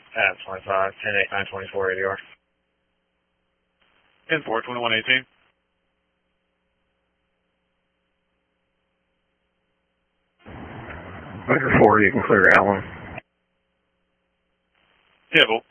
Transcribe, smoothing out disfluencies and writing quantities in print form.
At 25, 10, 8, 9, 24 ADR. 10, 4, 21, 18. Under 4, you can clear Allen. Yeah, Volt.